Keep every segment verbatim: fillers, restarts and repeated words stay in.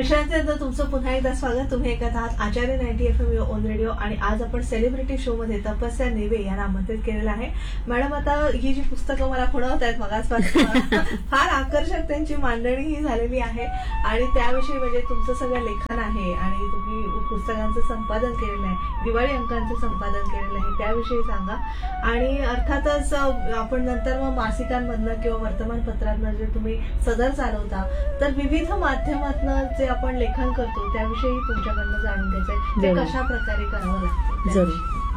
विश्रांती नंतर तुमचं पुन्हा एकदा स्वागत. तुम्ही ऐकत आहात आचार्य ninety F M on radio आणि आज आपण सेलिब्रिटी शो मध्ये तपस्या नेवे यांना आमंत्रित केलेलं आहे. मॅडम, आता ही जी पुस्तकं मला खुणवत आहेत मगासपासून फार आकर्षक त्यांची मांडणी ही झालेली आहे आणि त्याविषयी म्हणजे तुमचं सगळं लेखन आहे आणि तुम्ही पुस्तकांचं संपादन केलेलं आहे, दिवाळी अंकांचं संपादन केलेलं आहे, त्याविषयी सांगा. आणि अर्थातच आपण नंतर मग मासिकांमधनं किंवा वर्तमानपत्रांना जे तुम्ही सदर चालवता तर विविध माध्यमातनं जे आपण लेखन करतो त्याविषयी तुमच्याकडनं जाणून घ्यायचंय, ते कशा प्रकारे करावं लागतं. जरूर.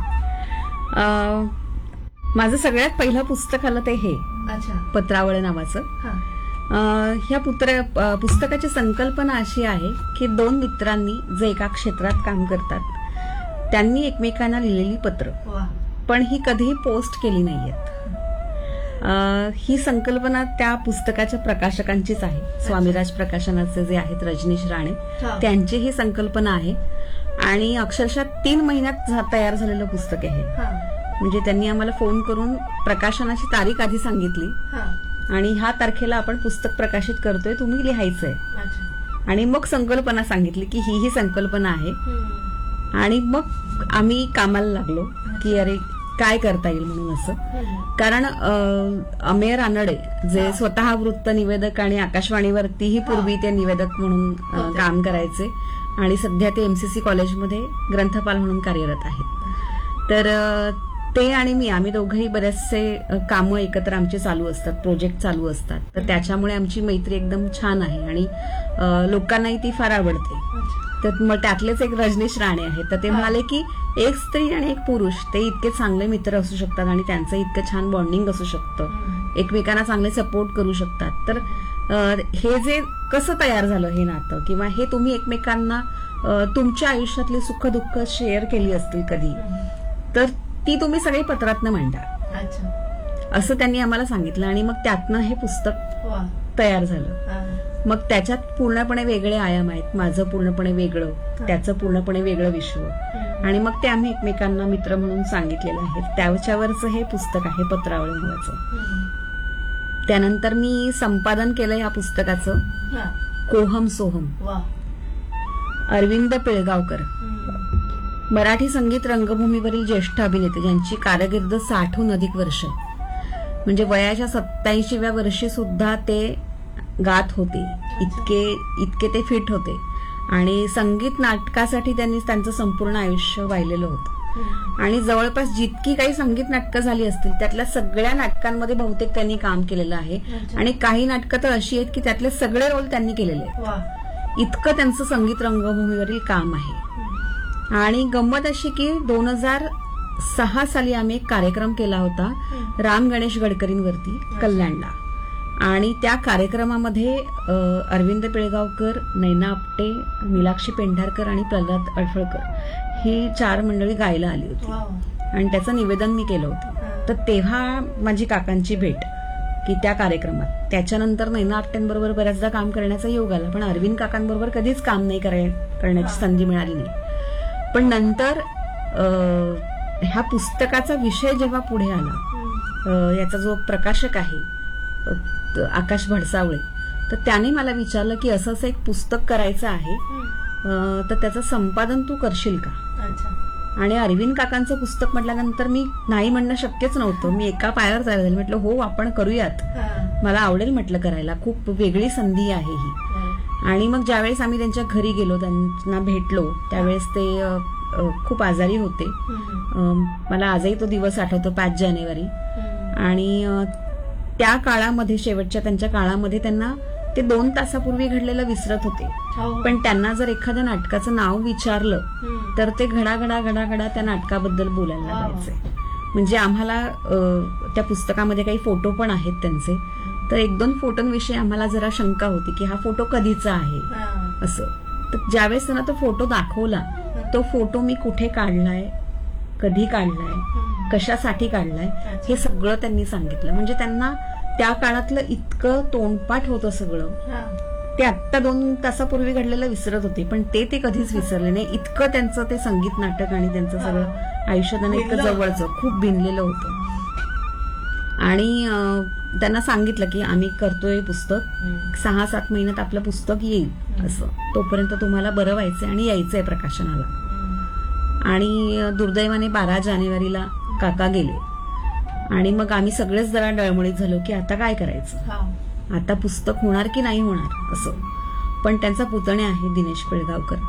माझं सगळ्यात पहिलं पुस्तक आलं ते हे अच्छा पत्रावळ नावाचं. ह्या पुत्र पुस्तकाची संकल्पना अशी आहे की दोन मित्रांनी जे एका क्षेत्रात काम करतात त्यांनी एकमेकांना लिहिलेली पत्र, पण ही कधीही पोस्ट केली नाहीयेत. ही संकल्पना त्या पुस्तकाच्या प्रकाशकांचीच आहे. स्वामीराज प्रकाशनाचे जे आहेत रजनीश राणे, त्यांची ही संकल्पना आहे आणि अक्षरशः तीन महिन्यात तयार झालेलं पुस्तक आहे. म्हणजे त्यांनी आम्हाला फोन करून प्रकाशनाची तारीख आधी सांगितली आणि ह्या तारखेला आपण पुस्तक प्रकाशित करतोय, तुम्ही लिहायचंय. आणि मग संकल्पना सांगितली की ही ही संकल्पना आहे आणि मग आम्ही कामाला लागलो की अरे काय करता येईल म्हणून असं. कारण अमेय रानडे जे स्वतः वृत्त निवेदक आणि आकाशवाणीवरतीही पूर्वी ते निवेदक म्हणून काम करायचे आणि सध्या ते एमसीसी कॉलेजमध्ये ग्रंथपाल म्हणून कार्यरत आहेत. तर ते आणि मी आम्ही दोघंही बरेचसे कामं एकत्र आमचे चालू असतात, प्रोजेक्ट चालू असतात. तर त्याच्यामुळे आमची मैत्री एकदम छान आहे आणि लोकांनाही ती फार आवडते. तर मग त्यातलेच एक रजनीश राणे आहेत. तर ते म्हणाले की एक स्त्री आणि एक पुरुष ते इतके चांगले मित्र असू शकतात आणि त्यांचं इतकं छान बॉन्डिंग असू शकतं, एकमेकांना चांगले सपोर्ट करू शकतात. तर हे जे कसं तयार झालं हे नातं, किंवा हे तुम्ही एकमेकांना तुमच्या आयुष्यातली सुख दुःख शेअर केली असतील कधी, तर ती तुम्ही सगळी पत्रातनं मांडा असं त्यांनी आम्हाला सांगितलं. आणि मग त्यातनं हे पुस्तक तयार झालं. मग त्याच्यात पूर्णपणे वेगळे आयाम आहेत, माझं पूर्णपणे वेगळं, त्याचं पूर्णपणे वेगळं विश्व. आणि मग ते आम्ही एकमेकांना मित्र म्हणून सांगितलेलं आहे. त्याच्यावरचं हे पुस्तक आहे पत्रावळ नावाचं. त्यानंतर मी संपादन केलं या पुस्तकाचं कोहम सोहम. अरविंद पिळगावकर, मराठी संगीत रंगभूमीवरील ज्येष्ठ अभिनेते, ज्यांची कारकीर्द साठहून अधिक वर्ष, म्हणजे वयाच्या सत्याऐंशीव्या वर्षी सुद्धा ते गात होते, इतके इतके ते फिट होते. आणि संगीत नाटकासाठी त्यांनी त्यांचं संपूर्ण आयुष्य वाहिलेलं होतं. आणि जवळपास जितकी काही संगीत नाटकं झाली असतील त्यातल्या सगळ्या नाटकांमध्ये बहुतेक त्यांनी काम केलेलं आहे. आणि काही नाटकं तर अशी आहेत की त्यातले सगळे रोल त्यांनी केलेले आहेत. इतकं त्यांचं संगीत रंगभूमीवरील काम आहे. आणि गंमत अशी की दोन हजार सहा साली आम्ही एक कार्यक्रम केला होता राम गणेश गडकरींवरती कल्याणला. आणि त्या कार्यक्रमामध्ये अरविंद पिळगावकर, नैना आपटे, मीनाक्षी पेंढारकर आणि प्रल्हाद अडफळकर ही चार मंडळी गायला आली होती आणि त्याचं निवेदन मी केलं होतं. तर तेव्हा माझी काकांची भेट की त्या कार्यक्रमात. त्याच्यानंतर नैना आपटेंबरोबर बऱ्याचदा काम करण्याचा योग आला, पण अरविंद काकांबरोबर कधीच काम नाही करण्याची संधी मिळाली नाही. पण नंतर ह्या पुस्तकाचा विषय जेव्हा पुढे आला, याचा जो प्रकाशक आहे आकाश भडसावळे, तर त्याने मला विचारलं की असं असं एक पुस्तक करायचं आहे, तर त्याचं संपादन तू करशील का. आणि अरविंद काकांचं पुस्तक म्हटल्यानंतर मी नाही म्हणणं शक्यच नव्हतं. मी एका पायावर तयार झाले, म्हटलं हो आपण करूयात, मला आवडेल म्हटलं करायला, खूप वेगळी संधी आहे ही. आणि मग ज्यावेळेस आम्ही त्यांच्या घरी गेलो, त्यांना भेटलो, त्यावेळेस ते खूप आजारी होते. मला आजही तो दिवस आठवतो, पाच जानेवारी. आणि त्या काळामध्ये, शेवटच्या त्यांच्या काळामध्ये, त्यांना ते दोन तासापूर्वी घडलेलं विसरत होते. पण त्यांना जर एखाद्या नाटकाचं नाव विचारलं तर ते घडा घडा घडा घडा त्या नाटकाबद्दल बोलायला लागायचे. म्हणजे आम्हाला त्या पुस्तकामध्ये काही फोटो पण आहेत त्यांचे. तर एक दोन फोटोंविषयी आम्हाला जरा शंका होती की हा फोटो कधीचा आहे असं. तर ज्यावेळेस त्यांना तो फोटो दाखवला, तो फोटो मी कुठे काढलाय, कधी काढलाय, कशासाठी काढलाय, हे सगळं त्यांनी सांगितलं. म्हणजे त्यांना त्या काळातलं इतकं तोंडपाठ होतं सगळं. ते आत्ता दोन तासापूर्वी घडलेलं विसरत होते, पण ते ते कधीच विसरले नाही. इतकं त्यांचं ते संगीत नाटक आणि त्यांचं सगळं आयुष्य त्यांना इतकं जवळचं, खूप भिनलेलं होतं. आणि अं, त्यांना सांगितलं की आम्ही करतोय पुस्तक, सहा सात महिन्यात आपलं पुस्तक येईल असं, तोपर्यंत तुम्हाला बरं व्हायचंय आणि यायचंय प्रकाशनाला. आणि अं, दुर्दैवाने बारा जानेवारीला काका गेले आणि मग आम्ही सगळेच जरा डळमळीत झालो की आता काय करायचं, आता पुस्तक होणार की नाही होणार असं. पण त्यांचा पुतण्या आहे दिनेश पिळगावकर,